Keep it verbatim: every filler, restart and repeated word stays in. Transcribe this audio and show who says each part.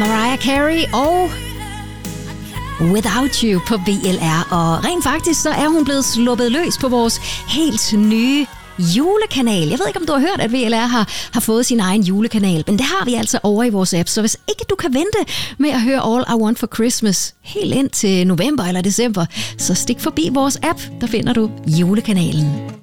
Speaker 1: Mariah Carey og Without You på V L R. Og rent faktisk så er hun blevet sluppet løs på vores helt nye julekanal. Jeg ved ikke, om du har hørt, at V L R har, har fået sin egen julekanal, men det har vi altså over i vores app. Så hvis ikke du kan vente med at høre All I Want for Christmas helt ind til november eller december, så stik forbi vores app, der finder du julekanalen.